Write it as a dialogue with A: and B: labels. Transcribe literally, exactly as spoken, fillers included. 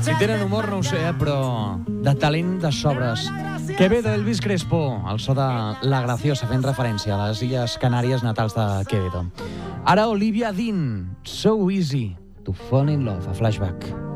A: Si tenen humor no ho sé, eh, però de talent de sobres. Quevedo, Elvis Crespo, el so de La Graciosa, fent referència a les Illes Canàries natals de Quevedo. Ara Olivia Dean, So Easy to Fall in Love, a Flashback.